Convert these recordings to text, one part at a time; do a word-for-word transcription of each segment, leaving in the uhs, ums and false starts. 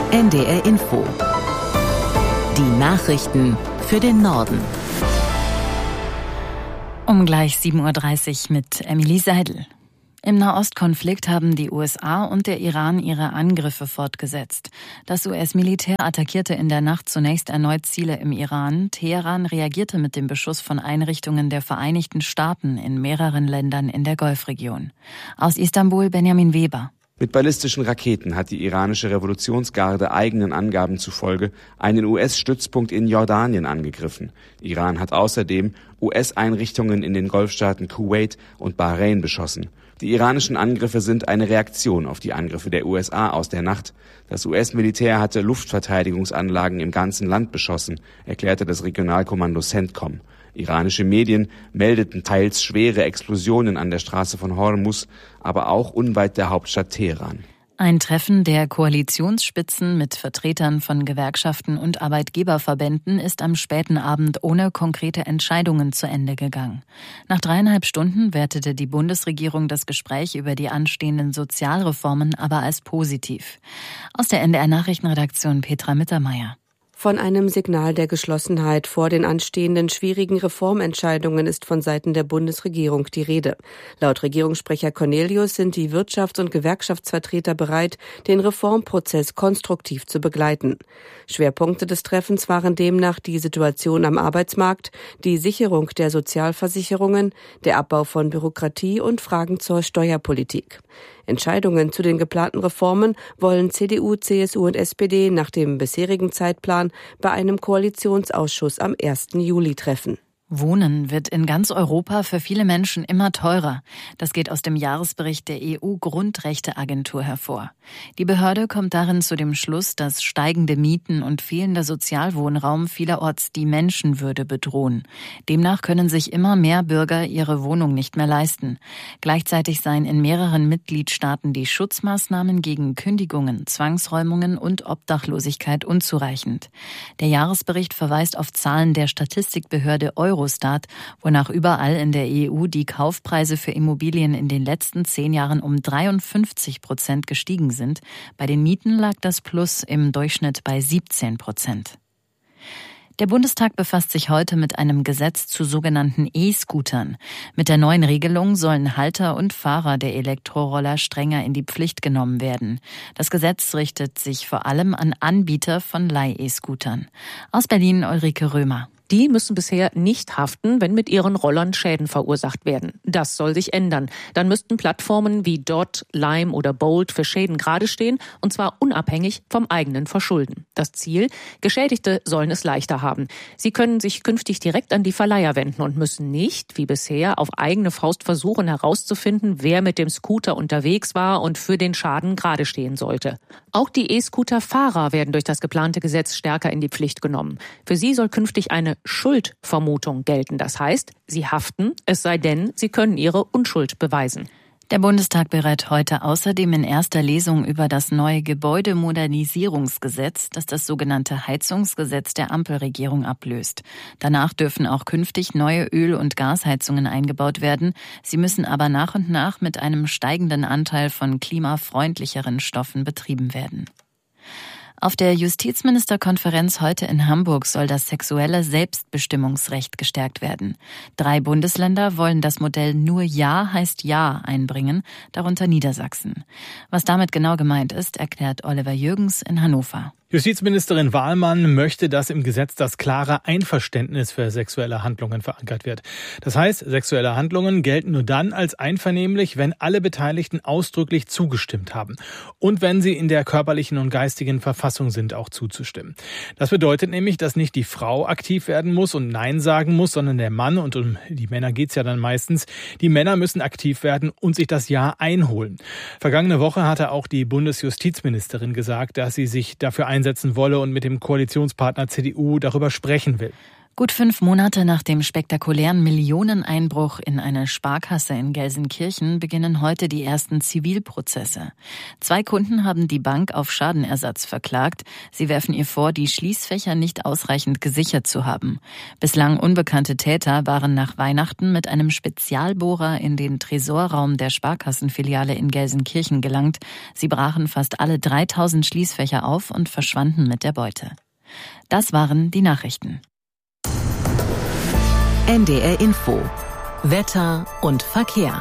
N D R Info. Die Nachrichten für den Norden. Um gleich sieben Uhr dreißig mit Emilie Seidel. Im Nahostkonflikt haben die U S A und der Iran ihre Angriffe fortgesetzt. Das U S-Militär attackierte in der Nacht zunächst erneut Ziele im Iran. Teheran reagierte mit dem Beschuss von Einrichtungen der Vereinigten Staaten in mehreren Ländern in der Golfregion. Aus Istanbul Benjamin Weber. Mit ballistischen Raketen hat die iranische Revolutionsgarde eigenen Angaben zufolge einen U S-Stützpunkt in Jordanien angegriffen. Iran hat außerdem U S-Einrichtungen in den Golfstaaten Kuwait und Bahrain beschossen. Die iranischen Angriffe sind eine Reaktion auf die Angriffe der U S A aus der Nacht. Das U S-Militär hatte Luftverteidigungsanlagen im ganzen Land beschossen, erklärte das Regionalkommando CENTCOM. Iranische Medien meldeten teils schwere Explosionen an der Straße von Hormuz, aber auch unweit der Hauptstadt Teheran. Ein Treffen der Koalitionsspitzen mit Vertretern von Gewerkschaften und Arbeitgeberverbänden ist am späten Abend ohne konkrete Entscheidungen zu Ende gegangen. Nach dreieinhalb Stunden wertete die Bundesregierung das Gespräch über die anstehenden Sozialreformen aber als positiv. Aus der N D R-Nachrichtenredaktion Petra Mittermeier. Von einem Signal der Geschlossenheit vor den anstehenden schwierigen Reformentscheidungen ist von Seiten der Bundesregierung die Rede. Laut Regierungssprecher Cornelius sind die Wirtschafts- und Gewerkschaftsvertreter bereit, den Reformprozess konstruktiv zu begleiten. Schwerpunkte des Treffens waren demnach die Situation am Arbeitsmarkt, die Sicherung der Sozialversicherungen, der Abbau von Bürokratie und Fragen zur Steuerpolitik. Entscheidungen zu den geplanten Reformen wollen C D U, C S U und S P D nach dem bisherigen Zeitplan bei einem Koalitionsausschuss am ersten Juli treffen. Wohnen wird in ganz Europa für viele Menschen immer teurer. Das geht aus dem Jahresbericht der E U-Grundrechteagentur hervor. Die Behörde kommt darin zu dem Schluss, dass steigende Mieten und fehlender Sozialwohnraum vielerorts die Menschenwürde bedrohen. Demnach können sich immer mehr Bürger ihre Wohnung nicht mehr leisten. Gleichzeitig seien in mehreren Mitgliedstaaten die Schutzmaßnahmen gegen Kündigungen, Zwangsräumungen und Obdachlosigkeit unzureichend. Der Jahresbericht verweist auf Zahlen der Statistikbehörde Eurostat, wonach überall in der E U die Kaufpreise für Immobilien in den letzten zehn Jahren um dreiundfünfzig Prozent gestiegen sind. Bei den Mieten lag das Plus im Durchschnitt bei siebzehn Prozent. Der Bundestag befasst sich heute mit einem Gesetz zu sogenannten E-Scootern. Mit der neuen Regelung sollen Halter und Fahrer der Elektroroller strenger in die Pflicht genommen werden. Das Gesetz richtet sich vor allem an Anbieter von Leih-E-Scootern. Aus Berlin Ulrike Römer. Die müssen bisher nicht haften, wenn mit ihren Rollern Schäden verursacht werden. Das soll sich ändern. Dann müssten Plattformen wie Dot, Lime oder Bolt für Schäden gerade stehen, und zwar unabhängig vom eigenen Verschulden. Das Ziel: Geschädigte sollen es leichter haben. Sie können sich künftig direkt an die Verleiher wenden und müssen nicht, wie bisher, auf eigene Faust versuchen herauszufinden, wer mit dem Scooter unterwegs war und für den Schaden gerade stehen sollte. Auch die E-Scooter-Fahrer werden durch das geplante Gesetz stärker in die Pflicht genommen. Für sie soll künftig eine Schuldvermutung gelten. Das heißt, sie haften, es sei denn, sie können ihre Unschuld beweisen. Der Bundestag berät heute außerdem in erster Lesung über das neue Gebäudemodernisierungsgesetz, das das sogenannte Heizungsgesetz der Ampelregierung ablöst. Danach dürfen auch künftig neue Öl- und Gasheizungen eingebaut werden. Sie müssen aber nach und nach mit einem steigenden Anteil von klimafreundlicheren Stoffen betrieben werden. Auf der Justizministerkonferenz heute in Hamburg soll das sexuelle Selbstbestimmungsrecht gestärkt werden. Drei Bundesländer wollen das Modell Nur Ja heißt Ja einbringen, darunter Niedersachsen. Was damit genau gemeint ist, erklärt Oliver Jürgens in Hannover. Justizministerin Wahlmann möchte, dass im Gesetz das klare Einverständnis für sexuelle Handlungen verankert wird. Das heißt, sexuelle Handlungen gelten nur dann als einvernehmlich, wenn alle Beteiligten ausdrücklich zugestimmt haben und wenn sie in der körperlichen und geistigen Verfassung sind, auch zuzustimmen. Das bedeutet nämlich, dass nicht die Frau aktiv werden muss und Nein sagen muss, sondern der Mann, und um die Männer geht's ja dann meistens, die Männer müssen aktiv werden und sich das Ja einholen. Vergangene Woche hatte auch die Bundesjustizministerin gesagt, dass sie sich dafür einsetzen wolle und mit dem Koalitionspartner C D U darüber sprechen will. Gut fünf Monate nach dem spektakulären Millioneneinbruch in eine Sparkasse in Gelsenkirchen beginnen heute die ersten Zivilprozesse. Zwei Kunden haben die Bank auf Schadenersatz verklagt. Sie werfen ihr vor, die Schließfächer nicht ausreichend gesichert zu haben. Bislang unbekannte Täter waren nach Weihnachten mit einem Spezialbohrer in den Tresorraum der Sparkassenfiliale in Gelsenkirchen gelangt. Sie brachen fast alle dreitausend Schließfächer auf und verschwanden mit der Beute. Das waren die Nachrichten. N D R Info. Wetter und Verkehr.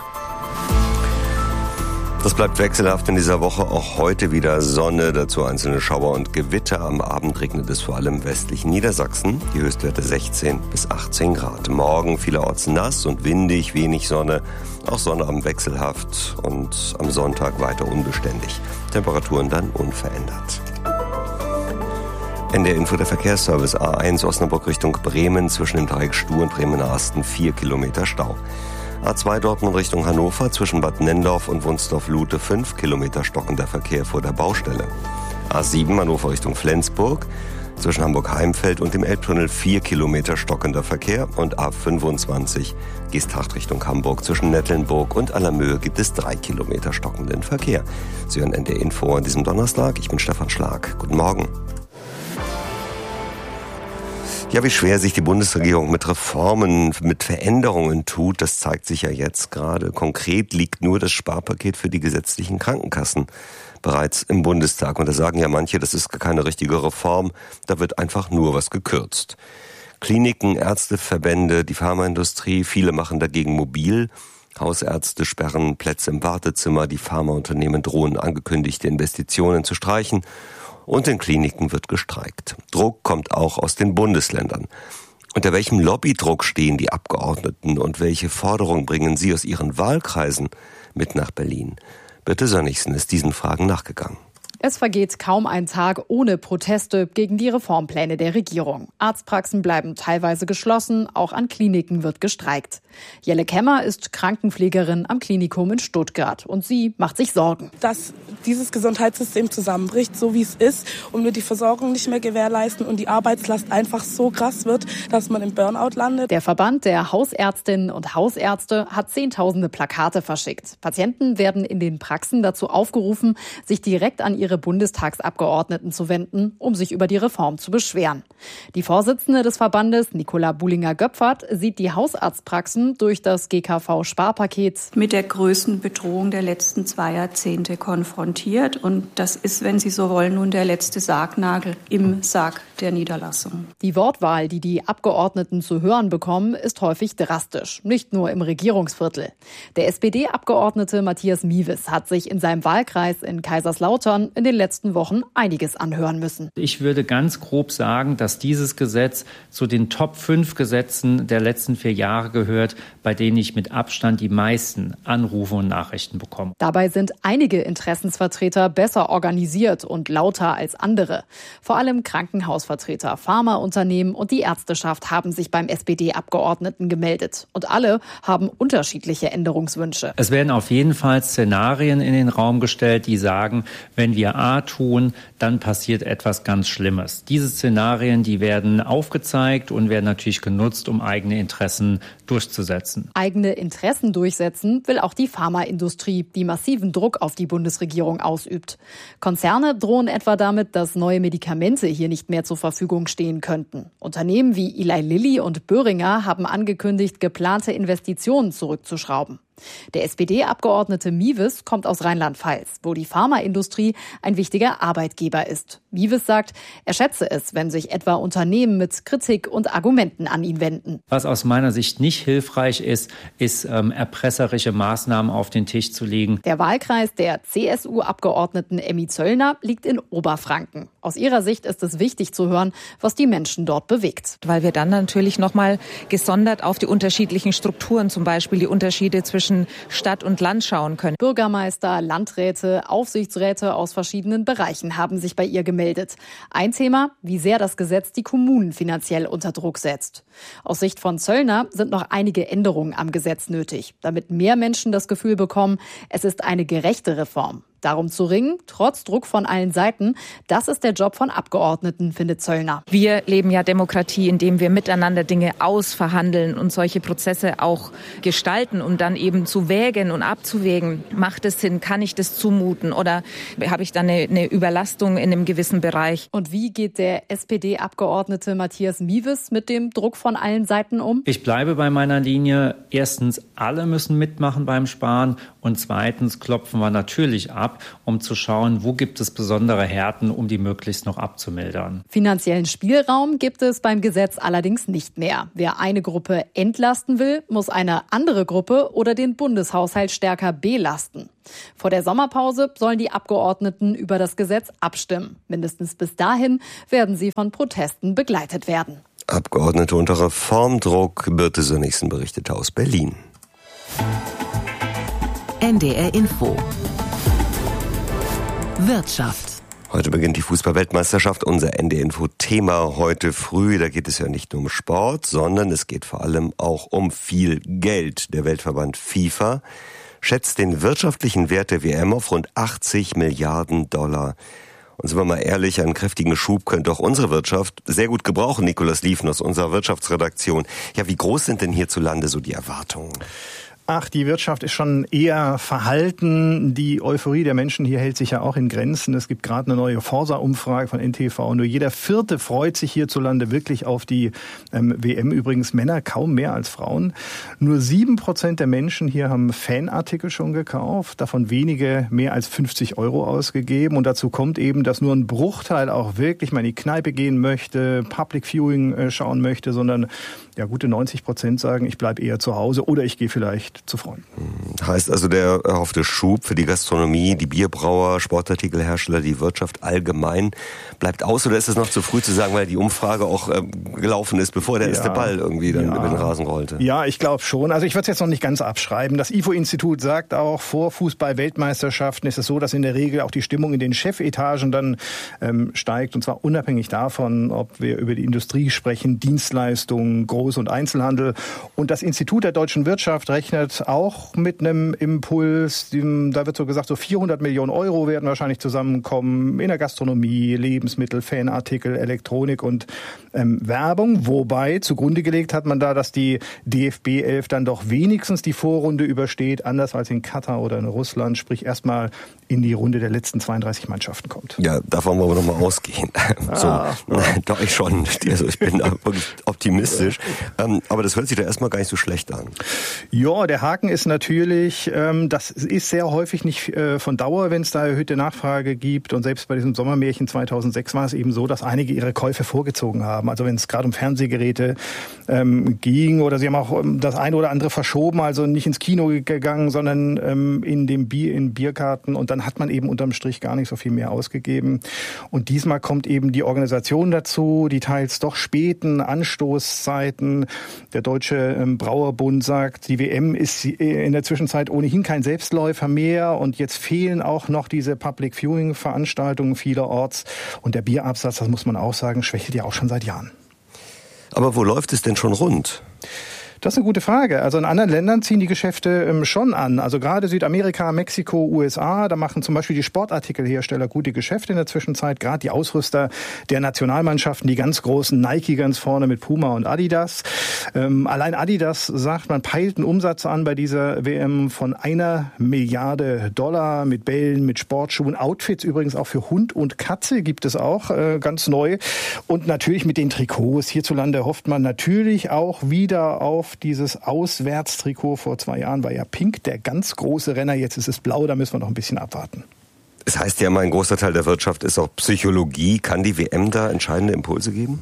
Das bleibt wechselhaft in dieser Woche. Auch heute wieder Sonne, dazu einzelne Schauer und Gewitter. Am Abend regnet es vor allem im westlichen Niedersachsen. Die Höchstwerte sechzehn bis achtzehn Grad. Morgen vielerorts nass und windig, wenig Sonne. Auch Sonnabend wechselhaft und am Sonntag weiter unbeständig. Temperaturen dann unverändert. N D R Info, der Verkehrsservice. A eins Osnabrück Richtung Bremen, zwischen dem Dreieck Stuh und Bremen-Arsten vier Kilometer Stau. A zwei Dortmund Richtung Hannover, zwischen Bad Nendorf und Wunsdorf-Lute fünf Kilometer stockender Verkehr vor der Baustelle. A sieben Hannover Richtung Flensburg, zwischen Hamburg-Heimfeld und dem Elbtunnel vier Kilometer stockender Verkehr. Und A fünfundzwanzig Geesthacht Richtung Hamburg, zwischen Nettlenburg und Allermöhe gibt es drei Kilometer stockenden Verkehr. Sie hören N D R Info an diesem Donnerstag. Ich bin Stefan Schlag. Guten Morgen. Ja, wie schwer sich die Bundesregierung mit Reformen, mit Veränderungen tut, das zeigt sich ja jetzt gerade. Konkret liegt nur das Sparpaket für die gesetzlichen Krankenkassen bereits im Bundestag. Und da sagen ja manche, das ist keine richtige Reform, da wird einfach nur was gekürzt. Kliniken, Ärzteverbände, die Pharmaindustrie, viele machen dagegen mobil. Hausärzte sperren Plätze im Wartezimmer, die Pharmaunternehmen drohen angekündigte Investitionen zu streichen. Und in Kliniken wird gestreikt. Druck kommt auch aus den Bundesländern. Unter welchem Lobbydruck stehen die Abgeordneten und welche Forderungen bringen sie aus ihren Wahlkreisen mit nach Berlin? Birte Sönnigsen ist diesen Fragen nachgegangen. Es vergeht kaum ein Tag ohne Proteste gegen die Reformpläne der Regierung. Arztpraxen bleiben teilweise geschlossen, auch an Kliniken wird gestreikt. Jelle Kemmer ist Krankenpflegerin am Klinikum in Stuttgart und sie macht sich Sorgen. Dass dieses Gesundheitssystem zusammenbricht, so wie es ist, und wir die Versorgung nicht mehr gewährleisten und die Arbeitslast einfach so krass wird, dass man im Burnout landet. Der Verband der Hausärztinnen und Hausärzte hat zehntausende Plakate verschickt. Patienten werden in den Praxen dazu aufgerufen, sich direkt an ihre Bundestagsabgeordneten zu wenden, um sich über die Reform zu beschweren. Die Vorsitzende des Verbandes, Nicola Bullinger-Göpfert, sieht die Hausarztpraxen durch das G K V-Sparpaket mit der größten Bedrohung der letzten zwei Jahrzehnte konfrontiert. Und das ist, wenn Sie so wollen, nun der letzte Sargnagel im Sarg der Niederlassung. Die Wortwahl, die die Abgeordneten zu hören bekommen, ist häufig drastisch. Nicht nur im Regierungsviertel. Der S P D-Abgeordnete Matthias Miewes hat sich in seinem Wahlkreis in Kaiserslautern in den letzten Wochen einiges anhören müssen. Ich würde ganz grob sagen, dass dieses Gesetz zu den Top fünf Gesetzen der letzten vier Jahre gehört, bei denen ich mit Abstand die meisten Anrufe und Nachrichten bekomme. Dabei sind einige Interessensvertreter besser organisiert und lauter als andere. Vor allem Krankenhausvertreter, Pharmaunternehmen und die Ärzteschaft haben sich beim S P D-Abgeordneten gemeldet. Und alle haben unterschiedliche Änderungswünsche. Es werden auf jeden Fall Szenarien in den Raum gestellt, die sagen, wenn wir A tun, dann passiert etwas ganz Schlimmes. Diese Szenarien, die werden aufgezeigt und werden natürlich genutzt, um eigene Interessen durchzusetzen. Eigene Interessen durchsetzen will auch die Pharmaindustrie, die massiven Druck auf die Bundesregierung ausübt. Konzerne drohen etwa damit, dass neue Medikamente hier nicht mehr zur Verfügung stehen könnten. Unternehmen wie Eli Lilly und Boehringer haben angekündigt, geplante Investitionen zurückzuschrauben. Der S P D-Abgeordnete Miewes kommt aus Rheinland-Pfalz, wo die Pharmaindustrie ein wichtiger Arbeitgeber ist. Miewes sagt, er schätze es, wenn sich etwa Unternehmen mit Kritik und Argumenten an ihn wenden. Was aus meiner Sicht nicht hilfreich ist, ist ähm, erpresserische Maßnahmen auf den Tisch zu legen. Der Wahlkreis der C S U-Abgeordneten Emmy Zöllner liegt in Oberfranken. Aus ihrer Sicht ist es wichtig zu hören, was die Menschen dort bewegt. Weil wir dann natürlich nochmal gesondert auf die unterschiedlichen Strukturen, zum Beispiel die Unterschiede zwischen Stadt und Land schauen können. Bürgermeister, Landräte, Aufsichtsräte aus verschiedenen Bereichen haben sich bei ihr gemeldet. Ein Thema, wie sehr das Gesetz die Kommunen finanziell unter Druck setzt. Aus Sicht von Zöllner sind noch einige Änderungen am Gesetz nötig, damit mehr Menschen das Gefühl bekommen, es ist eine gerechte Reform. Darum zu ringen, trotz Druck von allen Seiten, das ist der Job von Abgeordneten, findet Zöllner. Wir leben ja Demokratie, indem wir miteinander Dinge ausverhandeln und solche Prozesse auch gestalten, um dann eben zu wägen und abzuwägen. Macht es Sinn? Kann ich das zumuten? Oder habe ich dann eine, eine Überlastung in einem gewissen Bereich? Und wie geht der S P D-Abgeordnete Matthias Miewes mit dem Druck von allen Seiten um? Ich bleibe bei meiner Linie. Erstens, alle müssen mitmachen beim Sparen. Und zweitens klopfen wir natürlich ab, um zu schauen, wo gibt es besondere Härten, um die möglichst noch abzumildern. Finanziellen Spielraum gibt es beim Gesetz allerdings nicht mehr. Wer eine Gruppe entlasten will, muss eine andere Gruppe oder den Bundeshaushalt stärker belasten. Vor der Sommerpause sollen die Abgeordneten über das Gesetz abstimmen. Mindestens bis dahin werden sie von Protesten begleitet werden. Abgeordnete unter Reformdruck, Birte Sönnigsen berichtete aus Berlin. N D R Info. Wirtschaft. Heute beginnt die Fußball-Weltmeisterschaft, unser N D R Info-Thema heute früh. Da geht es ja nicht nur um Sport, sondern es geht vor allem auch um viel Geld. Der Weltverband FIFA schätzt den wirtschaftlichen Wert der W M auf rund achtzig Milliarden Dollar. Und sind wir mal ehrlich, einen kräftigen Schub könnte auch unsere Wirtschaft sehr gut gebrauchen. Nikolaus Liefen aus unserer Wirtschaftsredaktion. Ja, wie groß sind denn hierzulande so die Erwartungen? Ach, die Wirtschaft ist schon eher verhalten. Die Euphorie der Menschen hier hält sich ja auch in Grenzen. Es gibt gerade eine neue Forsa-Umfrage von N T V. Nur jeder Vierte freut sich hierzulande wirklich auf die ähm, W M. Übrigens Männer kaum mehr als Frauen. Nur sieben Prozent der Menschen hier haben Fanartikel schon gekauft. Davon wenige mehr als fünfzig Euro ausgegeben. Und dazu kommt eben, dass nur ein Bruchteil auch wirklich mal in die Kneipe gehen möchte, Public Viewing äh, schauen möchte, sondern ja, gute neunzig Prozent sagen, ich bleibe eher zu Hause oder ich gehe vielleicht zu Freunden. Heißt also, der erhoffte Schub für die Gastronomie, die Bierbrauer, Sportartikelhersteller, die Wirtschaft allgemein bleibt aus, oder ist es noch zu früh zu sagen, weil die Umfrage auch äh, gelaufen ist, bevor der ja, erste Ball irgendwie dann ja. über den Rasen rollte? Ja, ich glaube schon. Also ich würde es jetzt noch nicht ganz abschreiben. Das I F O-Institut sagt auch, vor Fußball-Weltmeisterschaften ist es so, dass in der Regel auch die Stimmung in den Chefetagen dann ähm, steigt, und zwar unabhängig davon, ob wir über die Industrie sprechen, Dienstleistungen, Groß- und Einzelhandel. Und das Institut der deutschen Wirtschaft rechnet auch mit einem Impuls. Da wird so gesagt, so vierhundert Millionen Euro werden wahrscheinlich zusammenkommen in der Gastronomie, Lebensmittel, Fanartikel, Elektronik und ähm, Werbung. Wobei zugrunde gelegt hat man da, dass die D F B elf dann doch wenigstens die Vorrunde übersteht, anders als in Katar oder in Russland, sprich erstmal in die Runde der letzten zweiunddreißig Mannschaften kommt. Ja, davon wollen wir nochmal ausgehen. so, ah, ja. Doch, ich schon. Also ich bin da wirklich optimistisch. Ähm, aber das hört sich da erstmal gar nicht so schlecht an. Ja, der Haken ist natürlich, ähm, das ist sehr häufig nicht äh, von Dauer, wenn es da erhöhte Nachfrage gibt. Und selbst bei diesem Sommermärchen zweitausendsechs war es eben so, dass einige ihre Käufe vorgezogen haben. Also wenn es gerade um Fernsehgeräte ähm, ging, oder sie haben auch ähm, das eine oder andere verschoben, also nicht ins Kino gegangen, sondern ähm, in dem Bier, in Bierkarten. Und dann hat man eben unterm Strich gar nicht so viel mehr ausgegeben. Und diesmal kommt eben die Organisation dazu, die teils doch späten Anstoßzeiten. Der Deutsche ähm, Brauerbund sagt, die W M ist in der Zwischenzeit ohnehin kein Selbstläufer mehr, und jetzt fehlen auch noch diese Public Viewing Veranstaltungen vielerorts, und der Bierabsatz, das muss man auch sagen, schwächelt ja auch schon seit Jahren. Aber wo läuft es denn schon rund? Das ist eine gute Frage. Also in anderen Ländern ziehen die Geschäfte ähm, schon an. Also gerade Südamerika, Mexiko, U S A, da machen zum Beispiel die Sportartikelhersteller gute Geschäfte in der Zwischenzeit. Gerade die Ausrüster der Nationalmannschaften, die ganz großen, Nike ganz vorne mit Puma und Adidas. Ähm, allein Adidas sagt, man peilt einen Umsatz an bei dieser W M von einer Milliarde Dollar mit Bällen, mit Sportschuhen, Outfits übrigens auch für Hund und Katze gibt es auch, äh, ganz neu. Und natürlich mit den Trikots. Hierzulande hofft man natürlich auch wieder auf dieses Auswärtstrikot. Vor zwei Jahren war ja pink der ganz große Renner, jetzt ist es blau, da müssen wir noch ein bisschen abwarten. Es heißt ja immer, ein großer Teil der Wirtschaft ist auch Psychologie. Kann die W M da entscheidende Impulse geben?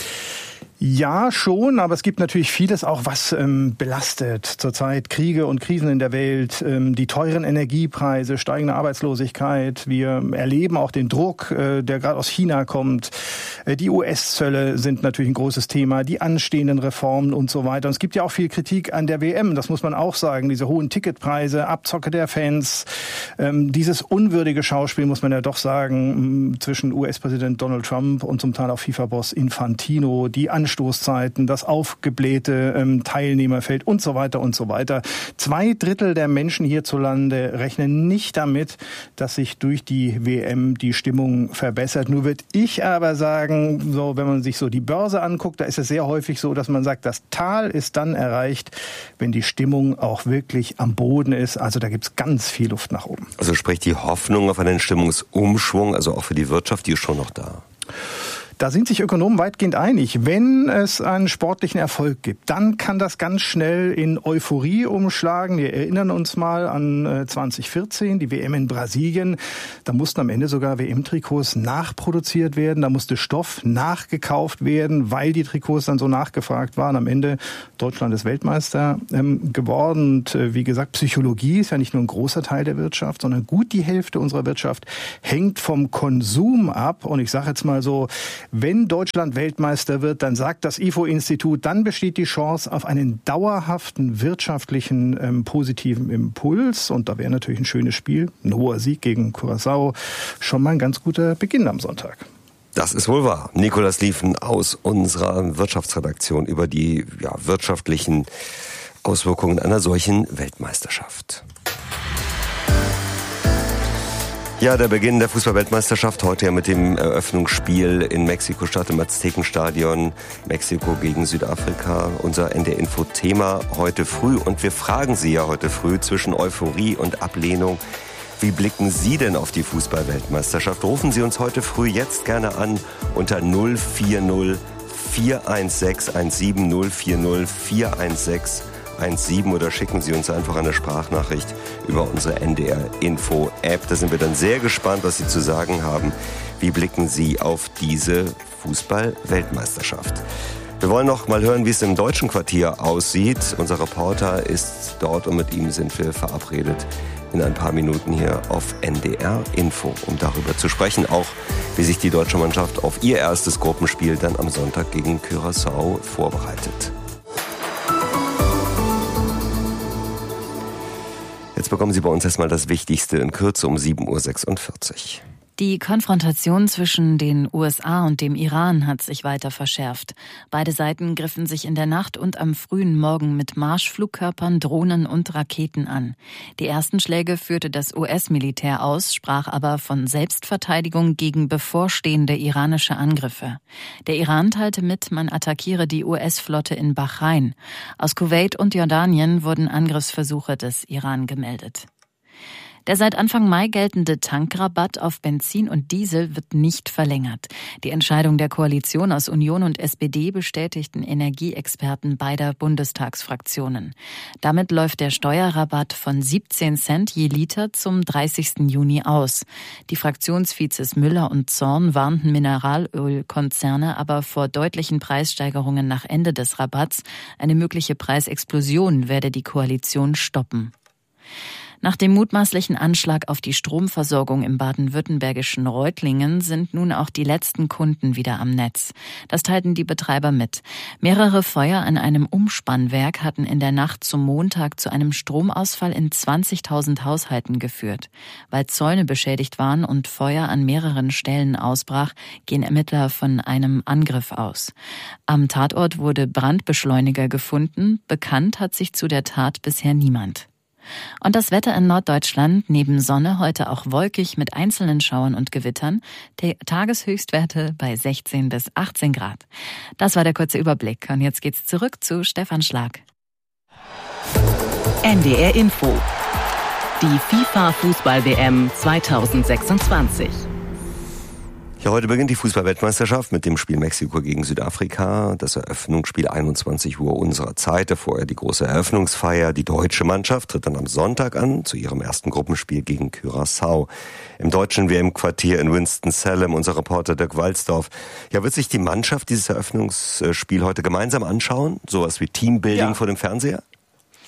Ja, schon, aber es gibt natürlich vieles auch, was ähm, belastet. Zurzeit Kriege und Krisen in der Welt, ähm, die teuren Energiepreise, steigende Arbeitslosigkeit. Wir erleben auch den Druck, äh, der gerade aus China kommt. Äh, die U S-Zölle sind natürlich ein großes Thema, die anstehenden Reformen und so weiter. Und es gibt ja auch viel Kritik an der W M, das muss man auch sagen. Diese hohen Ticketpreise, Abzocke der Fans, ähm, dieses unwürdige Schauspiel, muss man ja doch sagen, zwischen U S-Präsident Donald Trump und zum Teil auch FIFA-Boss Infantino, die Anstoßzeiten, das aufgeblähte ähm, Teilnehmerfeld und so weiter und so weiter. Zwei Drittel der Menschen hierzulande rechnen nicht damit, dass sich durch die W M die Stimmung verbessert. Nur würde ich aber sagen, so wenn man sich so die Börse anguckt, da ist es sehr häufig so, dass man sagt, das Tal ist dann erreicht, wenn die Stimmung auch wirklich am Boden ist. Also da gibt's ganz viel Luft nach oben. Also sprich die Hoffnung auf einen Stimmungsumschwung, also auch für die Wirtschaft, die ist schon noch da. Da sind sich Ökonomen weitgehend einig. Wenn es einen sportlichen Erfolg gibt, dann kann das ganz schnell in Euphorie umschlagen. Wir erinnern uns mal an zwanzig vierzehn, die W M in Brasilien. Da mussten am Ende sogar W M-Trikots nachproduziert werden. Da musste Stoff nachgekauft werden, weil die Trikots dann so nachgefragt waren. Am Ende Deutschland ist Weltmeister ähm, geworden. Und äh, wie gesagt, Psychologie ist ja nicht nur ein großer Teil der Wirtschaft, sondern gut die Hälfte unserer Wirtschaft hängt vom Konsum ab. Und ich sage jetzt mal so, wenn Deutschland Weltmeister wird, dann sagt das I F O-Institut, dann besteht die Chance auf einen dauerhaften wirtschaftlichen ähm, positiven Impuls. Und da wäre natürlich ein schönes Spiel, ein hoher Sieg gegen Curaçao, schon mal ein ganz guter Beginn am Sonntag. Das ist wohl wahr. Nikolas Lieven aus unserer Wirtschaftsredaktion über die ja, wirtschaftlichen Auswirkungen einer solchen Weltmeisterschaft. Ja, der Beginn der Fußball-Weltmeisterschaft heute ja mit dem Eröffnungsspiel in Mexiko-Stadt im Aztekenstadion. Mexiko gegen Südafrika, unser N D R-Info-Thema heute früh. Und wir fragen Sie ja heute früh zwischen Euphorie und Ablehnung. Wie blicken Sie denn auf die Fußball-Weltmeisterschaft? Rufen Sie uns heute früh jetzt gerne an unter null vier null vier eins sechs eins sieben null vier null vier eins sechs eins sieben oder schicken Sie uns einfach eine Sprachnachricht über unsere N D R-Info-App. Da sind wir dann sehr gespannt, was Sie zu sagen haben. Wie blicken Sie auf diese Fußball-Weltmeisterschaft? Wir wollen noch mal hören, wie es im deutschen Quartier aussieht. Unser Reporter ist dort und mit ihm sind wir verabredet in ein paar Minuten hier auf N D R-Info, um darüber zu sprechen. Auch wie sich die deutsche Mannschaft auf ihr erstes Gruppenspiel dann am Sonntag gegen Curaçao vorbereitet. Jetzt bekommen Sie bei uns erstmal das Wichtigste in Kürze um sieben Uhr sechsundvierzig. Die Konfrontation zwischen den U S A und dem Iran hat sich weiter verschärft. Beide Seiten griffen sich in der Nacht und am frühen Morgen mit Marschflugkörpern, Drohnen und Raketen an. Die ersten Schläge führte das U S-Militär aus, sprach aber von Selbstverteidigung gegen bevorstehende iranische Angriffe. Der Iran teilte mit, man attackiere die U S-Flotte in Bahrain. Aus Kuwait und Jordanien wurden Angriffsversuche des Iran gemeldet. Der seit Anfang Mai geltende Tankrabatt auf Benzin und Diesel wird nicht verlängert. Die Entscheidung der Koalition aus Union und S P D bestätigten Energieexperten beider Bundestagsfraktionen. Damit läuft der Steuerrabatt von siebzehn Cent je Liter zum dreißigsten Juni aus. Die Fraktionsvizes Müller und Zorn warnten Mineralölkonzerne aber vor deutlichen Preissteigerungen nach Ende des Rabatts. Eine mögliche Preisexplosion werde die Koalition stoppen. Nach dem mutmaßlichen Anschlag auf die Stromversorgung im baden-württembergischen Reutlingen sind nun auch die letzten Kunden wieder am Netz. Das teilten die Betreiber mit. Mehrere Feuer an einem Umspannwerk hatten in der Nacht zum Montag zu einem Stromausfall in zwanzigtausend Haushalten geführt. Weil Zäune beschädigt waren und Feuer an mehreren Stellen ausbrach, gehen Ermittler von einem Angriff aus. Am Tatort wurde Brandbeschleuniger gefunden. Bekannt hat sich zu der Tat bisher niemand. Und das Wetter in Norddeutschland, neben Sonne heute auch wolkig mit einzelnen Schauern und Gewittern, die Tageshöchstwerte bei sechzehn bis achtzehn Grad. Das war der kurze Überblick und jetzt geht's zurück zu Stefan Schlag. N D R Info. Die FIFA-Fußball-W M zweitausendsechsundzwanzig. Ja, heute beginnt die Fußball-Weltmeisterschaft mit dem Spiel Mexiko gegen Südafrika. Das Eröffnungsspiel einundzwanzig Uhr unserer Zeit. Vorher die große Eröffnungsfeier. Die deutsche Mannschaft tritt dann am Sonntag an zu ihrem ersten Gruppenspiel gegen Curaçao. Im deutschen W M-Quartier in Winston-Salem, unser Reporter Dirk Walzdorf. Ja, wird sich die Mannschaft dieses Eröffnungsspiel heute gemeinsam anschauen? Sowas wie Teambuilding ja. vor dem Fernseher?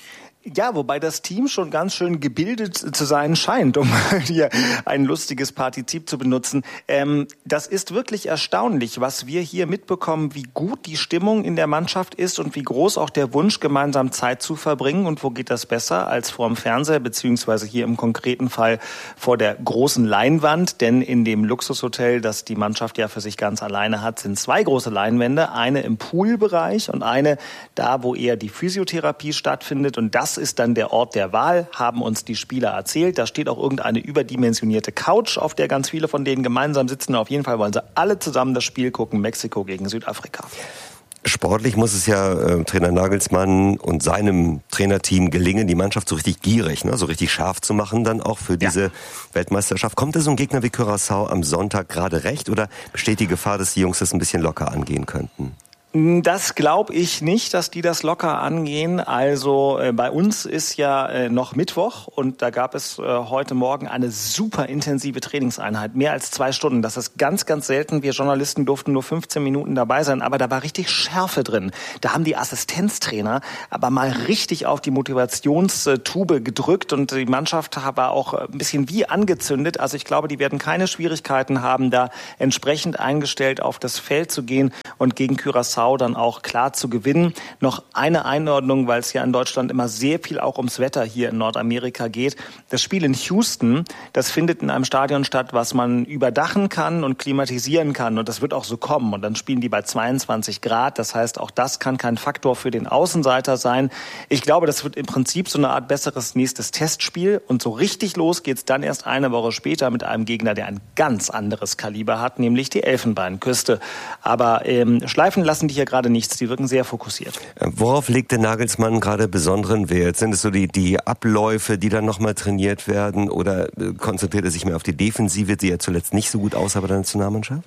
Ja, wobei das Team schon ganz schön gebildet zu sein scheint, um hier ein lustiges Partizip zu benutzen. Ähm, das ist wirklich erstaunlich, was wir hier mitbekommen, wie gut die Stimmung in der Mannschaft ist und wie groß auch der Wunsch, gemeinsam Zeit zu verbringen. Und wo geht das besser als vor dem Fernseher, beziehungsweise hier im konkreten Fall vor der großen Leinwand. Denn in dem Luxushotel, das die Mannschaft ja für sich ganz alleine hat, sind zwei große Leinwände. Eine im Poolbereich und eine da, wo eher die Physiotherapie stattfindet. Und das ist dann der Ort der Wahl, haben uns die Spieler erzählt. Da steht auch irgendeine überdimensionierte Couch, auf der ganz viele von denen gemeinsam sitzen. Auf jeden Fall wollen sie alle zusammen das Spiel gucken, Mexiko gegen Südafrika. Sportlich muss es ja äh, Trainer Nagelsmann und seinem Trainerteam gelingen, die Mannschaft so richtig gierig, ne, so richtig scharf zu machen, dann auch für diese ja. Weltmeisterschaft. Kommt da so ein Gegner wie Curaçao am Sonntag gerade recht oder besteht die Gefahr, dass die Jungs das ein bisschen locker angehen könnten? Das glaube ich nicht, dass die das locker angehen. Also äh, bei uns ist ja äh, noch Mittwoch und da gab es äh, heute Morgen eine super intensive Trainingseinheit. Mehr als zwei Stunden. Das ist ganz, ganz selten. Wir Journalisten durften nur fünfzehn Minuten dabei sein, aber da war richtig Schärfe drin. Da haben die Assistenztrainer aber mal richtig auf die Motivationstube gedrückt und die Mannschaft war auch ein bisschen wie angezündet. Also ich glaube, die werden keine Schwierigkeiten haben, da entsprechend eingestellt auf das Feld zu gehen und gegen Curaçao dann auch klar zu gewinnen. Noch eine Einordnung, weil es ja in Deutschland immer sehr viel auch ums Wetter hier in Nordamerika geht. Das Spiel in Houston, das findet in einem Stadion statt, was man überdachen kann und klimatisieren kann. Und das wird auch so kommen. Und dann spielen die bei zweiundzwanzig Grad. Das heißt, auch das kann kein Faktor für den Außenseiter sein. Ich glaube, das wird im Prinzip so eine Art besseres nächstes Testspiel. Und so richtig los geht's dann erst eine Woche später mit einem Gegner, der ein ganz anderes Kaliber hat, nämlich die Elfenbeinküste. Aber ähm, schleifen lassen die hier gerade nichts, die wirken sehr fokussiert. Worauf legt der Nagelsmann gerade besonderen Wert? Sind es so die, die Abläufe, die dann nochmal trainiert werden oder konzentriert er sich mehr auf die Defensive, die ja zuletzt nicht so gut aussah bei der Nationalmannschaft?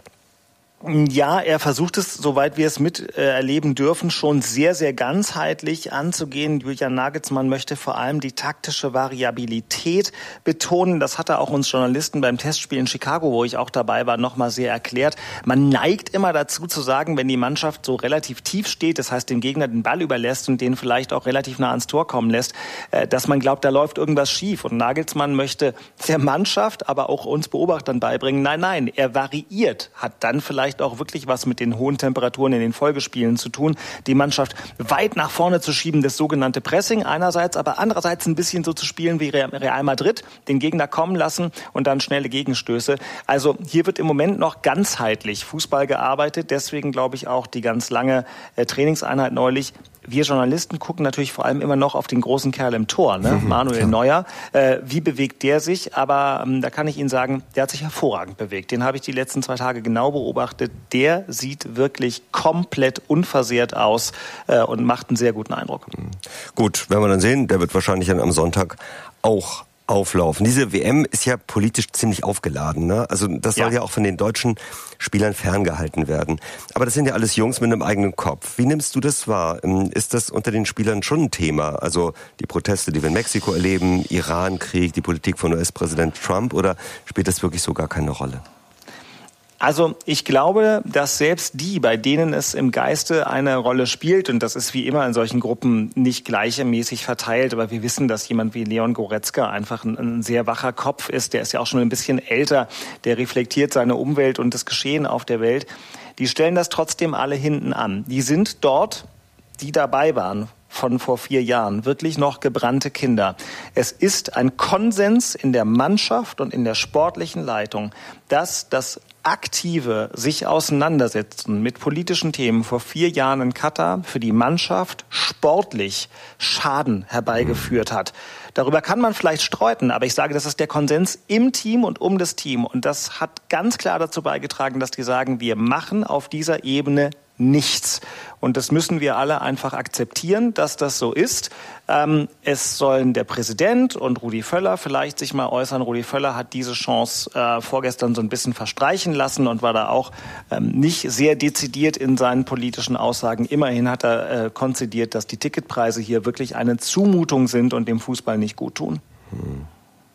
Ja, er versucht es, soweit wir es miterleben dürfen, schon sehr, sehr ganzheitlich anzugehen. Julian Nagelsmann möchte vor allem die taktische Variabilität betonen. Das hat er auch uns Journalisten beim Testspiel in Chicago, wo ich auch dabei war, nochmal sehr erklärt. Man neigt immer dazu zu sagen, wenn die Mannschaft so relativ tief steht, das heißt dem Gegner den Ball überlässt und den vielleicht auch relativ nah ans Tor kommen lässt, dass man glaubt, da läuft irgendwas schief. Und Nagelsmann möchte der Mannschaft, aber auch uns Beobachtern beibringen, nein, nein, er variiert, hat dann vielleicht auch wirklich was mit den hohen Temperaturen in den Folgespielen zu tun, die Mannschaft weit nach vorne zu schieben, das sogenannte Pressing einerseits, aber andererseits ein bisschen so zu spielen wie Real Madrid, den Gegner kommen lassen und dann schnelle Gegenstöße. Also hier wird im Moment noch ganzheitlich Fußball gearbeitet, deswegen glaube ich auch die ganz lange äh, Trainingseinheit neulich. Wir Journalisten gucken natürlich vor allem immer noch auf den großen Kerl im Tor, ne? Mhm, Manuel klar. Neuer. Äh, wie bewegt der sich? Aber ähm, da kann ich Ihnen sagen, der hat sich hervorragend bewegt. Den habe ich die letzten zwei Tage genau beobachtet. Der sieht wirklich komplett unversehrt aus äh, und macht einen sehr guten Eindruck. Mhm. Gut, werden wir dann sehen. Der wird wahrscheinlich dann am Sonntag auch auflaufen. Diese W M ist ja politisch ziemlich aufgeladen, ne? Also das soll ja. ja auch von den deutschen Spielern ferngehalten werden. Aber das sind ja alles Jungs mit einem eigenen Kopf. Wie nimmst du das wahr? Ist das unter den Spielern schon ein Thema? Also die Proteste, die wir in Mexiko erleben, Iran-Krieg, die Politik von U S-Präsident Trump, oder spielt das wirklich so gar keine Rolle? Also ich glaube, dass selbst die, bei denen es im Geiste eine Rolle spielt, und das ist wie immer in solchen Gruppen nicht gleichermäßig verteilt, aber wir wissen, dass jemand wie Leon Goretzka einfach ein, ein sehr wacher Kopf ist, der ist ja auch schon ein bisschen älter, der reflektiert seine Umwelt und das Geschehen auf der Welt. Die stellen das trotzdem alle hinten an. Die sind dort, die dabei waren von vor vier Jahren, wirklich noch gebrannte Kinder. Es ist ein Konsens in der Mannschaft und in der sportlichen Leitung, dass das aktive sich auseinandersetzen mit politischen Themen vor vier Jahren in Katar für die Mannschaft sportlich Schaden herbeigeführt hat. Darüber kann man vielleicht streiten, aber ich sage, das ist der Konsens im Team und um das Team. Und das hat ganz klar dazu beigetragen, dass die sagen, wir machen auf dieser Ebene nichts. Und das müssen wir alle einfach akzeptieren, dass das so ist. Ähm, es sollen der Präsident und Rudi Völler vielleicht sich mal äußern. Rudi Völler hat diese Chance äh, vorgestern so ein bisschen verstreichen lassen und war da auch ähm, nicht sehr dezidiert in seinen politischen Aussagen. Immerhin hat er äh, konzidiert, dass die Ticketpreise hier wirklich eine Zumutung sind und dem Fußball nicht gut tun. Hm.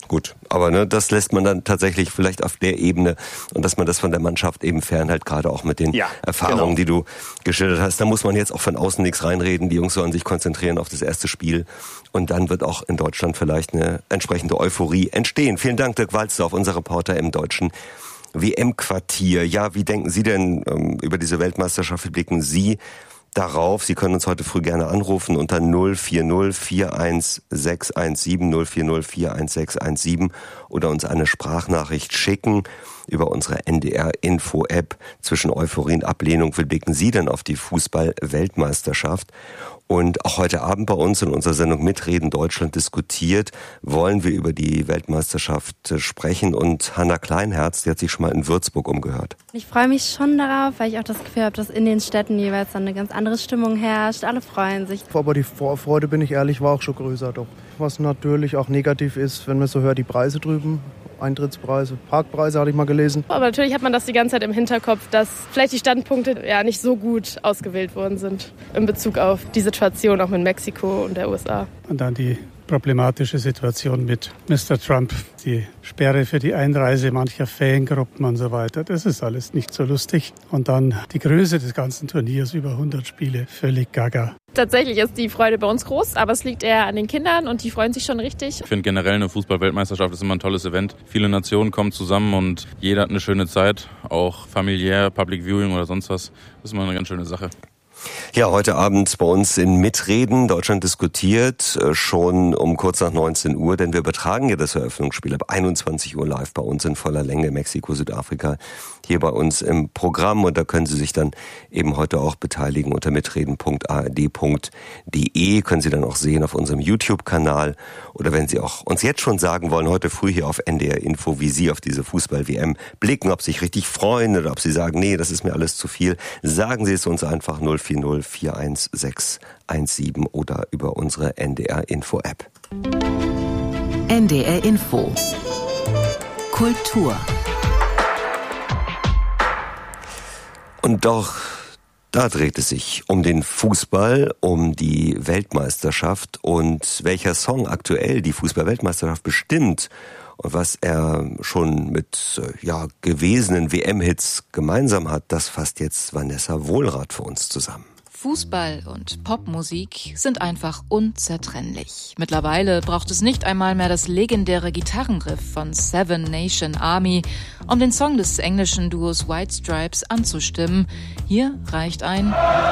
Gut, aber ne, das lässt man dann tatsächlich vielleicht auf der Ebene und dass man das von der Mannschaft eben fernhält, gerade auch mit den ja, Erfahrungen, genau. die du geschildert hast. Da muss man jetzt auch von außen nichts reinreden. Die Jungs sollen sich konzentrieren auf das erste Spiel und dann wird auch in Deutschland vielleicht eine entsprechende Euphorie entstehen. Vielen Dank, Dirk Walzdorf, unser Reporter im deutschen W M-Quartier. Ja, wie denken Sie denn ähm, über diese Weltmeisterschaft? Wie blicken Sie darauf? Sie können uns heute früh gerne anrufen unter null vier null vier eins sechs eins sieben, null vier null vier eins sechs eins sieben oder uns eine Sprachnachricht schicken über unsere N D R-Info-App. Zwischen Euphorie und Ablehnung, wie blicken Sie denn auf die Fußball-Weltmeisterschaft? Und auch heute Abend bei uns in unserer Sendung Mitreden Deutschland diskutiert, wollen wir über die Weltmeisterschaft sprechen. Und Hanna Kleinherz, die hat sich schon mal in Würzburg umgehört. Ich freue mich schon darauf, weil ich auch das Gefühl habe, dass in den Städten jeweils dann eine ganz andere Stimmung herrscht. Alle freuen sich. Aber die Vorfreude, bin ich ehrlich, war auch schon größer doch. Was natürlich auch negativ ist, wenn man so hört, die Preise drüben. Eintrittspreise, Parkpreise hatte ich mal gelesen. Aber natürlich hat man das die ganze Zeit im Hinterkopf, dass vielleicht die Standpunkte ja nicht so gut ausgewählt worden sind in Bezug auf die Situation auch mit Mexiko und der U S A. Und dann die problematische Situation mit Mister Trump, die Sperre für die Einreise mancher Fangruppen und so weiter. Das ist alles nicht so lustig. Und dann die Größe des ganzen Turniers, über hundert Spiele, völlig gaga. Tatsächlich ist die Freude bei uns groß, aber es liegt eher an den Kindern und die freuen sich schon richtig. Ich finde generell eine Fußball-Weltmeisterschaft ist immer ein tolles Event. Viele Nationen kommen zusammen und jeder hat eine schöne Zeit, auch familiär, Public Viewing oder sonst was. Das ist immer eine ganz schöne Sache. Ja, heute Abend bei uns in Mitreden Deutschland diskutiert, schon um kurz nach neunzehn Uhr, denn wir übertragen ja das Eröffnungsspiel ab einundzwanzig Uhr live bei uns in voller Länge, Mexiko, Südafrika, hier bei uns im Programm. Und da können Sie sich dann eben heute auch beteiligen unter mitreden punkt a r d punkt d e. Können Sie dann auch sehen auf unserem YouTube-Kanal. Oder wenn Sie auch uns jetzt schon sagen wollen, heute früh hier auf N D R Info, wie Sie auf diese Fußball-W M blicken, ob Sie sich richtig freuen oder ob Sie sagen, nee, das ist mir alles zu viel, sagen Sie es uns einfach null vier null vier eins sechs eins sieben oder über unsere N D R Info App. N D R Info Kultur. Und doch, da dreht es sich um den Fußball, um die Weltmeisterschaft und welcher Song aktuell die Fußball-Weltmeisterschaft bestimmt und was er schon mit ja, gewesenen W M-Hits gemeinsam hat, das fasst jetzt Vanessa Wohlrath für uns zusammen. Fußball und Popmusik sind einfach unzertrennlich. Mittlerweile braucht es nicht einmal mehr das legendäre Gitarrenriff von Seven Nation Army, um den Song des englischen Duos White Stripes anzustimmen. Hier reicht ein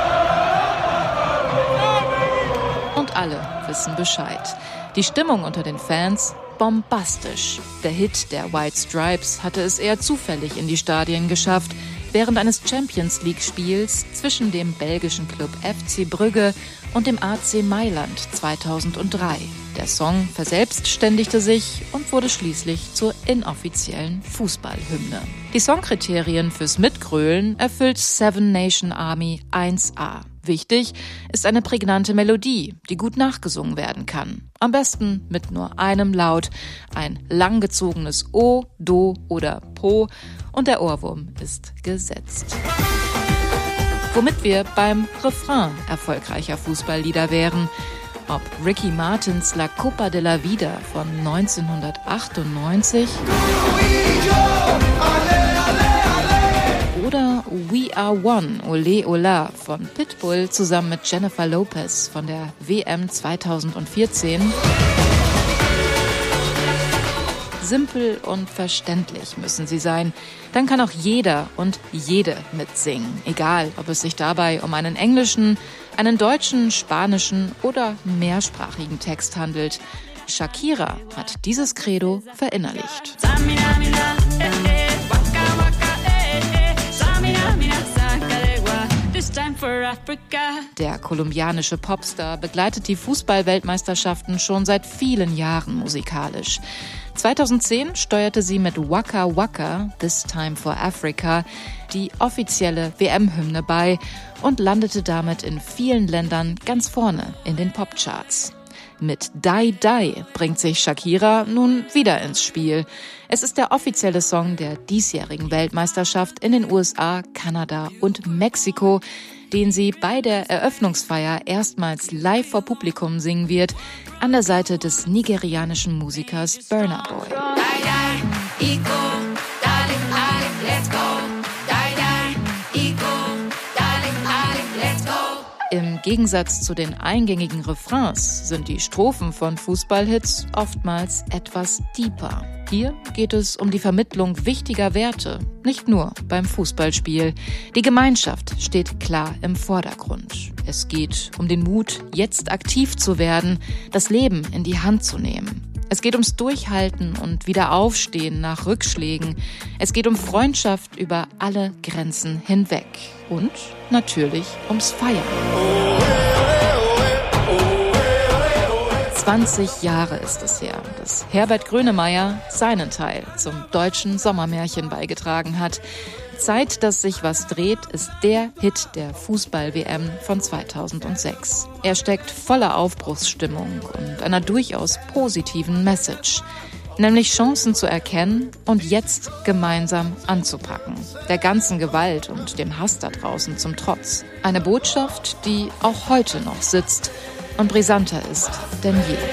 und alle wissen Bescheid. Die Stimmung unter den Fans bombastisch. Der Hit der White Stripes hatte es eher zufällig in die Stadien geschafft, während eines Champions-League-Spiels zwischen dem belgischen Club F C Brügge und dem A C Mailand zweitausenddrei. Der Song verselbstständigte sich und wurde schließlich zur inoffiziellen Fußballhymne. Die Songkriterien fürs Mitgrölen erfüllt Seven Nation Army eins a. Wichtig ist eine prägnante Melodie, die gut nachgesungen werden kann. Am besten mit nur einem Laut, ein langgezogenes O, Do oder Po und der Ohrwurm ist gesetzt. Womit wir beim Refrain erfolgreicher Fußballlieder wären. Ob Ricky Martins La Copa de la Vida von neunzehnhundertachtundneunzig oder We Are One, Ole Ola von Pitbull zusammen mit Jennifer Lopez von der W M zweitausendvierzehn. Simpel und verständlich müssen sie sein. Dann kann auch jeder und jede mitsingen. Egal, ob es sich dabei um einen englischen, einen deutschen, spanischen oder mehrsprachigen Text handelt. Shakira hat dieses Credo verinnerlicht. Der kolumbianische Popstar begleitet die Fußball-Weltmeisterschaften schon seit vielen Jahren musikalisch. zweitausendzehn steuerte sie mit Waka Waka, This Time for Africa, die offizielle W M-Hymne bei und landete damit in vielen Ländern ganz vorne in den Popcharts. Mit Die Die bringt sich Shakira nun wieder ins Spiel. Es ist der offizielle Song der diesjährigen Weltmeisterschaft in den U S A, Kanada und Mexiko, den sie bei der Eröffnungsfeier erstmals live vor Publikum singen wird, an der Seite des nigerianischen Musikers Burna Boy. Im Gegensatz zu den eingängigen Refrains sind die Strophen von Fußballhits oftmals etwas deeper. Hier geht es um die Vermittlung wichtiger Werte, nicht nur beim Fußballspiel. Die Gemeinschaft steht klar im Vordergrund. Es geht um den Mut, jetzt aktiv zu werden, das Leben in die Hand zu nehmen. Es geht ums Durchhalten und Wiederaufstehen nach Rückschlägen. Es geht um Freundschaft über alle Grenzen hinweg. Und natürlich ums Feiern. zwanzig Jahre ist es her, dass Herbert Grönemeyer seinen Teil zum deutschen Sommermärchen beigetragen hat. Zeit, dass sich was dreht, ist der Hit der Fußball-W M von zweitausendsechs. Er steckt voller Aufbruchsstimmung und einer durchaus positiven Message. Nämlich Chancen zu erkennen und jetzt gemeinsam anzupacken. Der ganzen Gewalt und dem Hass da draußen zum Trotz. Eine Botschaft, die auch heute noch sitzt und brisanter ist denn je.